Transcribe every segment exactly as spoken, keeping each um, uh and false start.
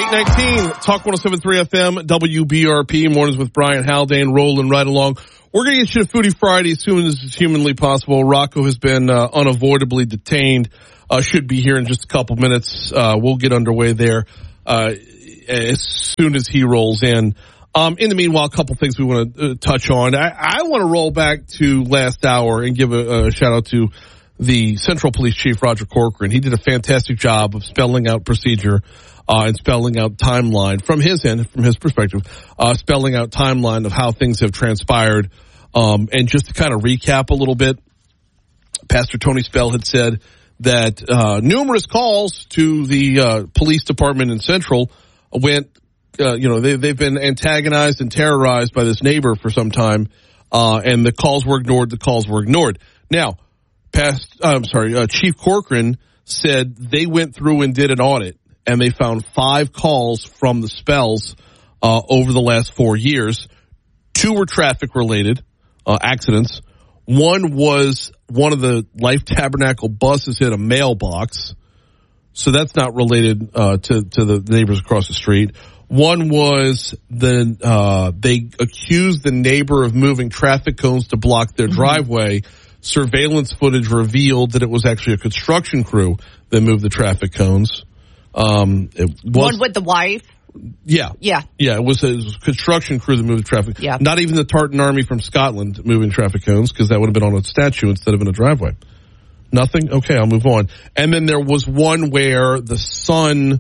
eight nineteen, Talk one oh seven point three F M, W B R P, Mornings with Brian Haldane, rolling right along. We're going to get you to Foodie Friday as soon as it's humanly possible. Rocco has been uh, unavoidably detained, uh, should be here in just a couple minutes. Uh, we'll get underway there uh, as soon as he rolls in. Um, in the meanwhile, a couple things we want to uh, touch on. I, I want to roll back to last hour and give a, a shout out to the Central Police Chief, Roger Corcoran. He did a fantastic job of spelling out procedure uh, and spelling out timeline from his end, from his perspective, uh, spelling out timeline of how things have transpired. Um, and just to kind of recap a little bit, Pastor Tony Spell had said that uh, numerous calls to the uh, police department in Central went, uh, you know, they, they've been antagonized and terrorized by this neighbor for some time, uh, and the calls were ignored, the calls were ignored. Now, Past, uh, I'm sorry, uh, Chief Corcoran said they went through and did an audit, and they found five calls from the Spells uh, over the last four years. Two were traffic-related uh, accidents. One was one of the Life Tabernacle buses hit a mailbox, so that's not related uh, to, to the neighbors across the street. One was the uh, they accused the neighbor of moving traffic cones to block their mm-hmm. driveway. Surveillance footage revealed that it was actually a construction crew that moved the traffic cones. Um, it was, One with the wife? Yeah. Yeah. Yeah, it was, a, it was a construction crew that moved the traffic. Yeah. Not even the Tartan Army from Scotland moving traffic cones, because that would have been on a statue instead of in a driveway. Nothing? Okay, I'll move on. And then there was one where the son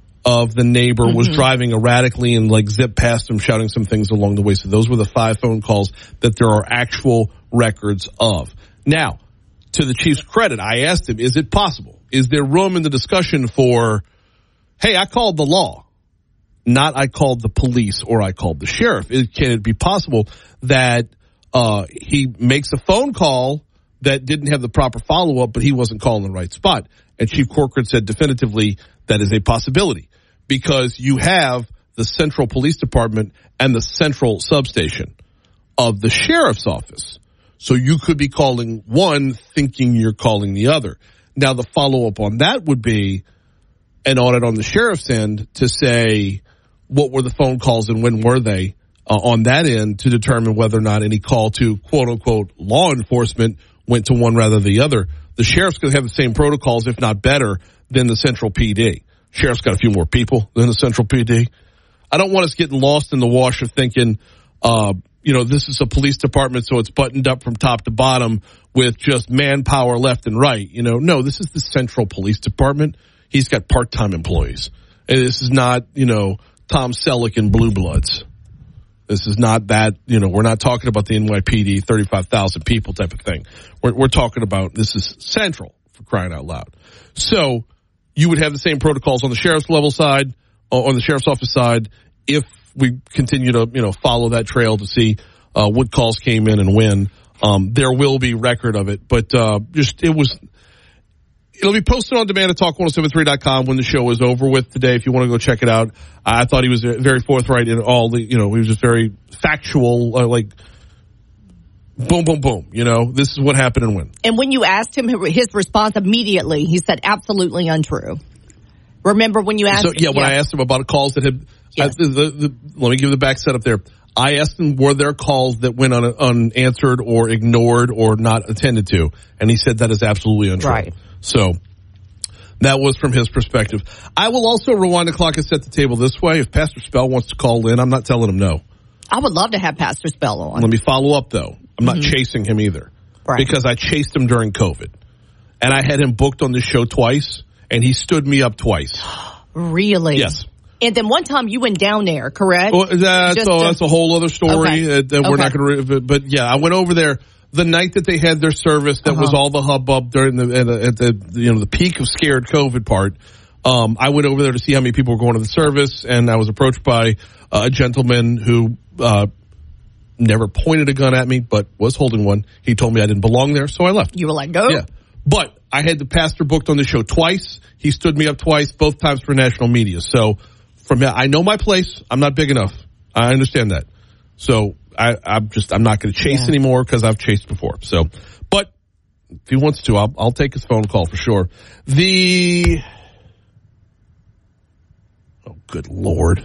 of the neighbor mm-hmm. was driving erratically and like zipped past him, shouting some things along the way. So those were the five phone calls that there are actual records of. Now, to the chief's credit, I asked him, is it possible? Is there room in the discussion for, hey, I called the law, not I called the police or I called the sheriff? Is, can it be possible that uh, he makes a phone call that didn't have the proper follow-up, but he wasn't calling the right spot? And Chief Corcoran said definitively that is a possibility, because you have the Central Police Department and the Central Substation of the sheriff's office. So you could be calling one thinking you're calling the other. Now, the follow-up on that would be an audit on the sheriff's end to say what were the phone calls and when were they uh, on that end to determine whether or not any call to quote-unquote law enforcement went to one rather than the other. The sheriff's going to have the same protocols, if not better, than the Central P D. Sheriff's got a few more people than the Central P D. I don't want us getting lost in the wash of thinking, uh, you know, this is a police department, so it's buttoned up from top to bottom with just manpower left and right. You know, no, this is the Central Police Department. He's got part-time employees. And this is not, you know, Tom Selleck and Blue Bloods. This is not that, you know, we're not talking about the N Y P D, thirty-five thousand people type of thing. We're, we're talking about, this is Central, for crying out loud. So you would have the same protocols on the sheriff's level side, on the sheriff's office side, if we continue to, you know, follow that trail to see uh, what calls came in and when. Um, there will be record of it, but uh, just it was. It'll be posted on demand at talk one oh seven three dot com when the show is over with today. If you want to go check it out, I thought he was very forthright in all the. You know, he was just very factual, uh, like boom, boom, boom. You know, this is what happened and when. And when you asked him his response immediately, he said absolutely untrue. Remember when you asked? So yeah, when yeah. I asked him about calls that had. Yes. I, the, the, the, let me give the back setup there. I asked him, were there calls that went un, unanswered or ignored or not attended to? And he said that is absolutely untrue. Right. So that was from his perspective. I will also rewind the clock and set the table this way. If Pastor Spell wants to call in, I'm not telling him no. I would love to have Pastor Spell on. Let me follow up, though. I'm not mm-hmm. chasing him either. Right. Because I chased him during COVID. And I had him booked on this show twice, and he stood me up twice. Really? Yes. And then one time you went down there, correct? Well, that's, Just a, to, that's a whole other story okay. that we're okay. not going to. But yeah, I went over there the night that they had their service. That uh-huh. was all the hubbub during the at, the at the you know the peak of scared COVID part. Um, I went over there to see how many people were going to the service, and I was approached by uh, a gentleman who uh, never pointed a gun at me, but was holding one. He told me I didn't belong there, so I left. You were like, go. Yeah, but I had the pastor booked on the show twice. He stood me up twice, both times for national media. So. From I know my place. I'm not big enough. I understand that. So I, I'm just I'm not going to chase yeah. anymore because I've chased before. So, but if he wants to, I'll, I'll take his phone call for sure. The Oh, good Lord.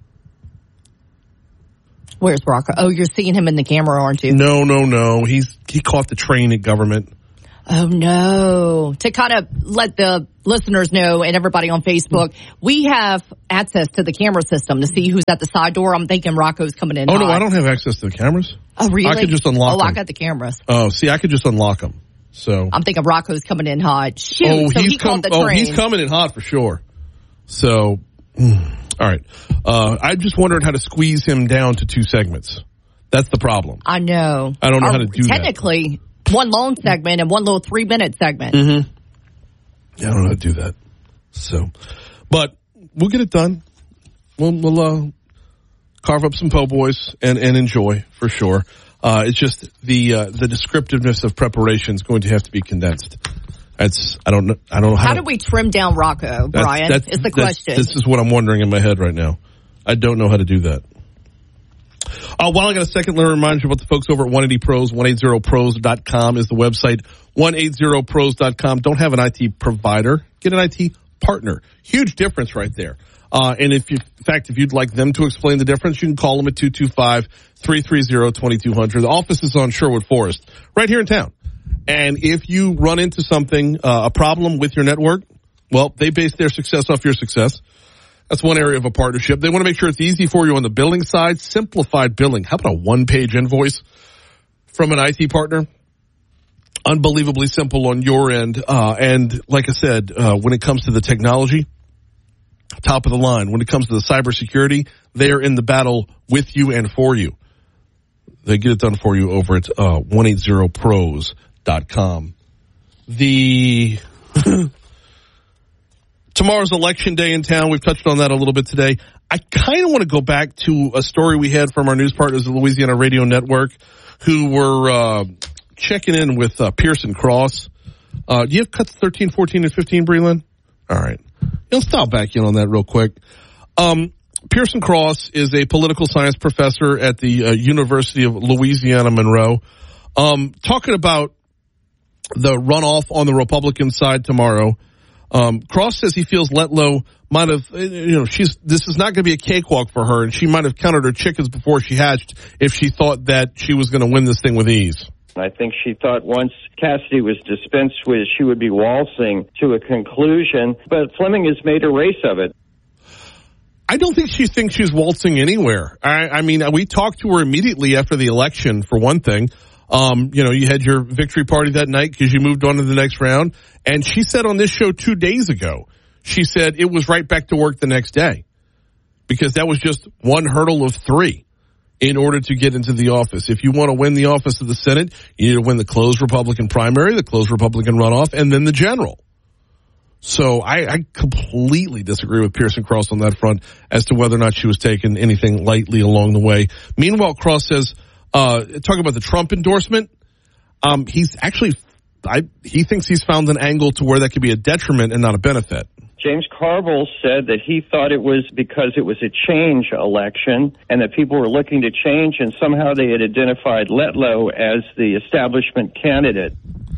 Where's Rocco? Oh, you're seeing him in the camera, aren't you? No, no, no. He's he caught the train at government. Oh, no. To kind of let the listeners know and everybody on Facebook, we have access to the camera system to see who's at the side door. I'm thinking Rocco's coming in. Oh, hot. no, I don't have access to the cameras. Oh, really? I could just unlock oh, them. Oh, I got the cameras. Oh, see, I could just unlock them. So I'm thinking Rocco's coming in hot. Shoot, oh, so he's he com- caught the oh, train. he's coming in hot for sure. So, mm, all right. Uh, I'm just wondering how to squeeze him down to two segments. That's the problem. I know. I don't know Or, how to do technically, that. One long segment and one little three-minute segment. Mm-hmm. Yeah, I don't know how to do that. So, but we'll get it done. We'll, we'll uh, carve up some po' boys and, and enjoy for sure. Uh, it's just the uh, the descriptiveness of preparation is going to have to be condensed. That's I don't know. I don't know how. How do we trim down Rocco, that's, Brian? that's, is the that's, question. This is what I'm wondering in my head right now. I don't know how to do that. Uh, while I got a second, let me remind you about the folks over at one eighty pros. one eighty pros dot com is the website. one eighty pros dot com. Don't have an I T provider. Get an I T partner. Huge difference right there. Uh, and if you, in fact, if you'd like them to explain the difference, you can call them at two two five, three three zero, two two zero zero. The office is on Sherwood Forest, right here in town. And if you run into something, uh, a problem with your network, well, they base their success off your success. That's one area of a partnership. They want to make sure it's easy for you on the billing side. Simplified billing. How about a one-page invoice from an I T partner? Unbelievably simple on your end. Uh, and like I said, uh, when it comes to the technology, top of the line. When it comes to the cybersecurity, they're in the battle with you and for you. They get it done for you over at uh, one eighty pros dot com. The tomorrow's election day in town. We've touched on that a little bit today. I kind of want to go back to a story we had from our news partners at Louisiana Radio Network who were uh, checking in with uh, Pearson Cross. Uh, do you have cuts thirteen, fourteen, and fifteen, Breland? All right. Let's dial back in on that real quick. Um, Pearson Cross is a political science professor at the uh, University of Louisiana Monroe. Um, talking about the runoff on the Republican side tomorrow. Um, Cross says he feels Letlow might have, you know, she's, this is not going to be a cakewalk for her, and she might have counted her chickens before she hatched if she thought that she was going to win this thing with ease. I think she thought once Cassidy was dispensed with, she would be waltzing to a conclusion, but Fleming has made a race of it. I don't think she thinks she's waltzing anywhere. I, I mean, we talked to her immediately after the election, for one thing. Um, you know, you had your victory party that night because you moved on to the next round. And she said on this show two days ago, she said it was right back to work the next day because that was just one hurdle of three in order to get into the office. If you want to win the office of the Senate, you need to win the closed Republican primary, the closed Republican runoff, and then the general. So I, I completely disagree with Pearson Cross on that front as to whether or not she was taking anything lightly along the way. Meanwhile, Cross says, uh, talking about the Trump endorsement, um, he's actually, I, he thinks he's found an angle to where that could be a detriment and not a benefit. James Carville said that he thought it was because it was a change election and that people were looking to change, and somehow they had identified Letlow as the establishment candidate.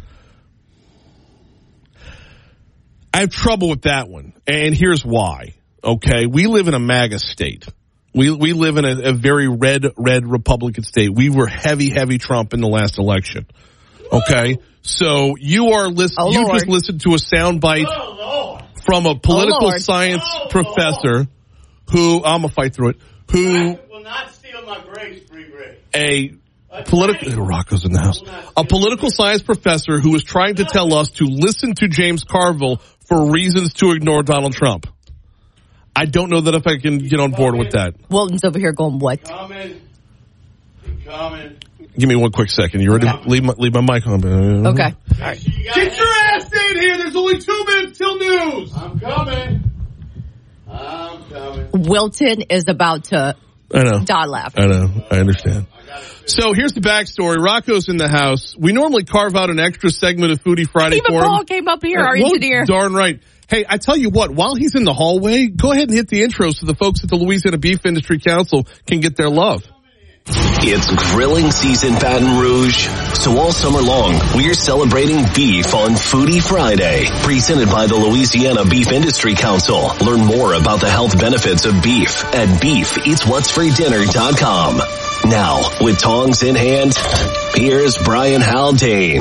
I have trouble with that one, and here's why. Okay, we live in a MAGA state. We we live in a, a very red, red Republican state. We were heavy, heavy Trump in the last election. Okay, so you are listen. Oh, you Lord. just listened to a soundbite Oh, from a political Oh, science Oh, professor who I'm gonna fight through it. Who I will not steal my grace, Free Ray. a political Rocco's in the house. A political science professor who was trying to tell us to listen to James Carville for reasons to ignore Donald Trump. I don't know that if I can get on board with that. Wilton's over here going, what? Coming. Coming. Give me one quick second. You ready? Okay. Leave my leave my mic on. Okay. All right. Get your ass in here. There's only two minutes till news. I'm coming. I'm coming. Wilton is about to I know. die laughing. I know. I understand. So here's the backstory. Rocco's in the house. We normally carve out an extra segment of Foodie Friday Even for him. Paul came up here, our Well, engineer. Darn right. Hey, I tell you what, while he's in the hallway, go ahead and hit the intro so the folks at the Louisiana Beef Industry Council can get their love. It's grilling season, Baton Rouge. So all summer long, we're celebrating beef on Foodie Friday, presented by the Louisiana Beef Industry Council. Learn more about the health benefits of beef at beef eats what's for dinner dot com. Now, with tongs in hand, here's Brian Haldane.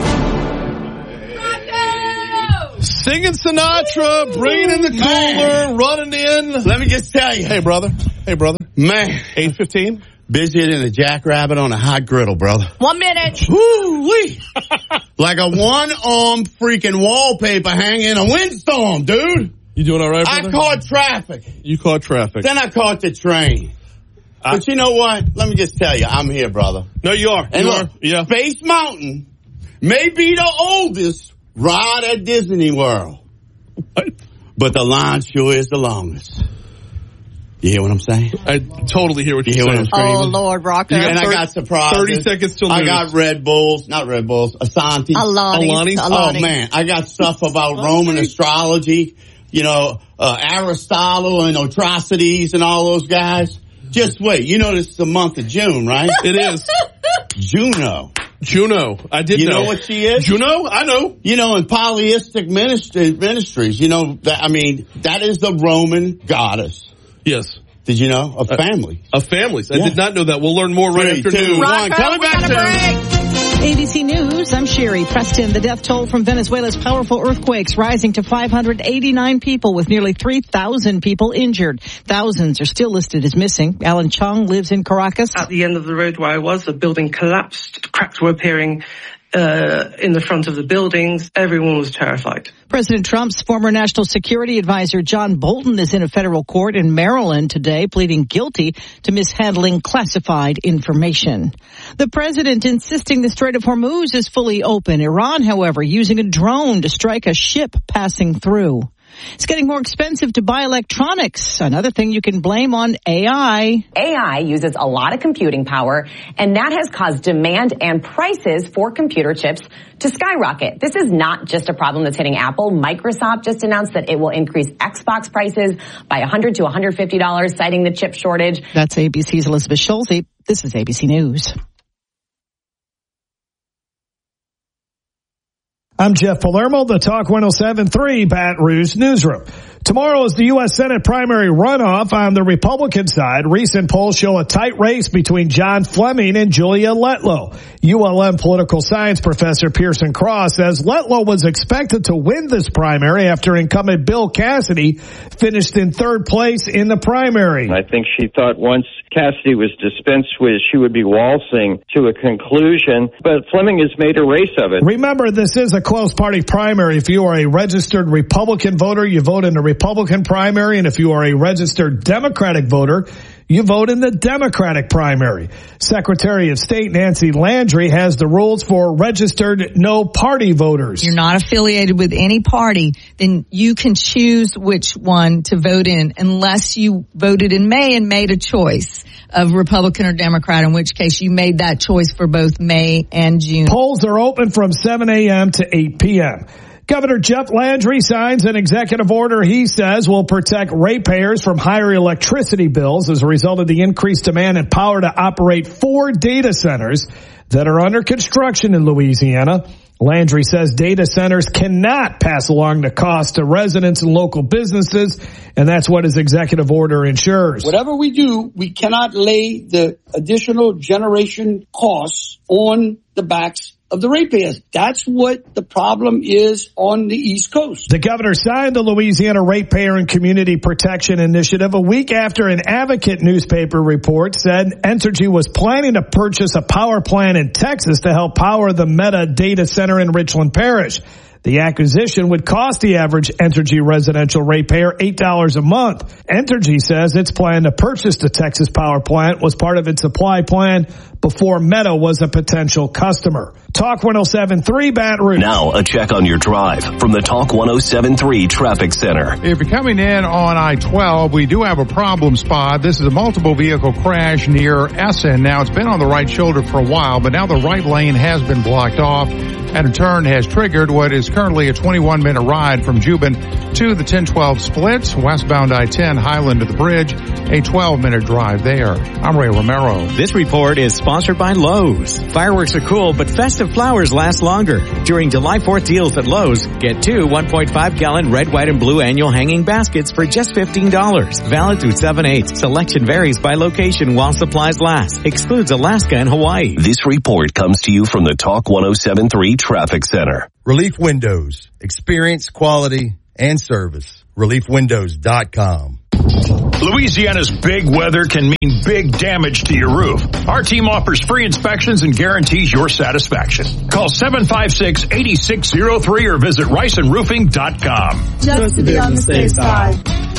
Singing Sinatra, bringing in the cooler, Man. running in. Let me just tell you. Hey, brother. Hey, brother. Man. eight fifteen. Busier than a jackrabbit on a hot griddle, brother. One minute. Woo-wee. Like a one-arm freaking wallpaper hanging in a windstorm, dude. You doing all right, brother? I caught traffic. You caught traffic. Then I caught the train. I, but you know what? Let me just tell you, I'm here, brother. No, you are. And you look, are. Yeah. Space Mountain may be the oldest ride at Disney World. What? But the line sure is the longest. You hear what I'm saying? I totally hear what You you're hear saying. what I'm Oh, screaming? Lord, Rocco. You got And I thirty got surprises. thirty seconds till I news. got Red Bulls, not Red Bulls, Asante. Alani's. Alani's? Alani. Oh man, I got stuff about Roman astrology, you know, uh, Aristotle and atrocities and all those guys. Just wait, you know this is the month of June, right? It is. Juno. Juno. I did You know. know what she is? Juno? I know. You know, in polyistic ministry, ministries, you know, that, I mean, that is the Roman goddess. Yes. Did you know? Of family. Of families. I Yeah. did not know that. We'll learn more right Three, after two, news. one. Rocco, Coming we back got a soon. break. A B C News, I'm Sherry Preston. The death toll from Venezuela's powerful earthquakes rising to five hundred eighty-nine people, with nearly three thousand people injured. Thousands are still listed as missing. Alan Chung lives in Caracas. At the end of the road where I was, the building collapsed. Cracks were appearing uh, in the front of the buildings. Everyone was terrified. President Trump's former national security advisor John Bolton is in a federal court in Maryland today, pleading guilty to mishandling classified information. The president insisting the Strait of Hormuz is fully open. Iran, however, using a drone to strike a ship passing through. It's getting more expensive to buy electronics. Another thing you can blame on A I. A I uses a lot of computing power, and that has caused demand and prices for computer chips to skyrocket. This is not just a problem that's hitting Apple. Microsoft just announced that it will increase Xbox prices by one hundred to one hundred fifty dollars, citing the chip shortage. That's A B C's Elizabeth Schulze. This is A B C News. I'm Jeff Palermo, the Talk one oh seven point three Baton Rouge Newsroom. Tomorrow is the U S Senate primary runoff on the Republican side. Recent polls show a tight race between John Fleming and Julia Letlow. U L M political science professor Pearson Cross says Letlow was expected to win this primary after incumbent Bill Cassidy finished in third place in the primary. I think she thought once Cassidy was dispensed with, she would be waltzing to a conclusion, but Fleming has made a race of it. Remember, this is a close party primary. If you are a registered Republican voter, you vote in the Republican primary, and if you are a registered Democratic voter, you vote in the Democratic primary. Secretary of State Nancy Landry has the rules for registered no-party voters. You're not affiliated with any party, then you can choose which one to vote in unless you voted in May and made a choice of Republican or Democrat, in which case you made that choice for both May and June. Polls are open from seven a.m. to eight p.m. Governor Jeff Landry signs an executive order he says will protect ratepayers from higher electricity bills as a result of the increased demand and power to operate four data centers that are under construction in Louisiana. Landry says data centers cannot pass along the cost to residents and local businesses, and that's what his executive order ensures. Whatever we do, we cannot lay the additional generation costs on the backs of the ratepayers. That's what the problem is on the East Coast. The governor signed the Louisiana Ratepayer and Community Protection Initiative a week after an Advocate newspaper report said Entergy was planning to purchase a power plant in Texas to help power the Meta data center in Richland Parish. The acquisition would cost the average Entergy residential ratepayer eight dollars a month. Entergy says its plan to purchase the Texas power plant was part of its supply plan before Meta was a potential customer. Talk one oh seven point three Baton Rouge. Now a check on your drive from the Talk one oh seven point three Traffic Center. If you're coming in on I twelve, we do have a problem spot. This is a multiple vehicle crash near Essen. Now it's been on the right shoulder for a while, but now the right lane has been blocked off. and a turn has triggered what is currently a twenty-one minute ride from Juban to the ten twelve splits. Westbound I ten Highland to the bridge, a twelve minute drive there. I'm Ray Romero. This report is sponsored by Lowe's. Fireworks are cool, but festive flowers last longer. During July fourth deals at Lowe's, get two one point five gallon red, white, and blue annual hanging baskets for just fifteen dollars. Valid through seven eight. Selection varies by location while supplies last. Excludes Alaska and Hawaii. This report comes to you from the Talk one oh seven point three Traffic Center. Relief Windows. Experience, quality, and service. relief windows dot com. Louisiana's big weather can mean big damage to your roof. Our team offers free inspections and guarantees your satisfaction. Call seven five six, eight six zero three or visit rice and roofing dot com. Just to be on the safe side.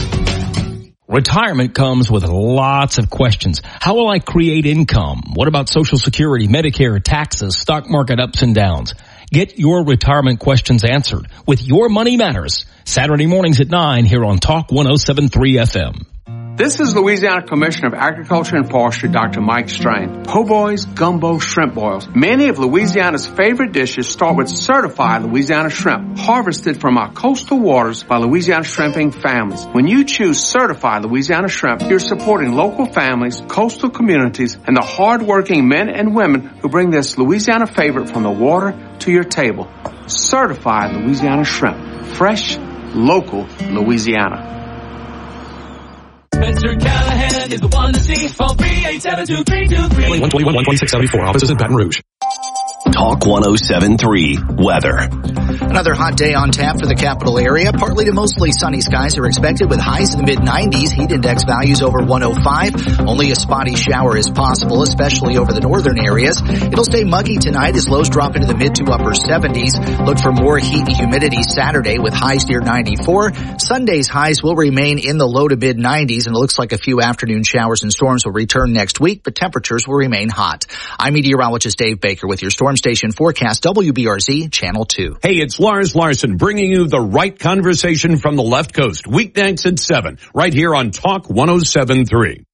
Retirement comes with lots of questions. How will I create income? What about Social Security, Medicare, taxes, stock market ups and downs? Get your retirement questions answered with Your Money Matters. Saturday mornings at nine here on Talk one oh seven point three F M. This is Louisiana Commissioner of Agriculture and Forestry, Doctor Mike Strain. Po' boys, gumbo, shrimp boils. Many of Louisiana's favorite dishes start with certified Louisiana shrimp, harvested from our coastal waters by Louisiana shrimping families. When you choose certified Louisiana shrimp, you're supporting local families, coastal communities, and the hard-working men and women who bring this Louisiana favorite from the water to your table. Certified Louisiana shrimp. Fresh, local Louisiana. Spencer Callahan is the one to see. Phone three eight seven two three two three. one twenty-one, one twenty-six seventy-four. Offices in Baton Rouge. Talk one oh seven point three Weather. Another hot day on tap for the capital area. Partly to mostly sunny skies are expected with highs in the mid nineties. Heat index values over one oh five. Only a spotty shower is possible, especially over the northern areas. It'll stay muggy tonight as lows drop into the mid to upper seventies. Look for more heat and humidity Saturday with highs near ninety-four. Sunday's highs will remain in the low to mid nineties, and it looks like a few afternoon showers and storms will return next week, but temperatures will remain hot. I'm meteorologist Dave Baker with your Storm Station forecast, W B R Z Channel two. Hey, it's Lars Larson bringing you the right conversation from the left coast. Weeknights at seven, right here on Talk one oh seven point three.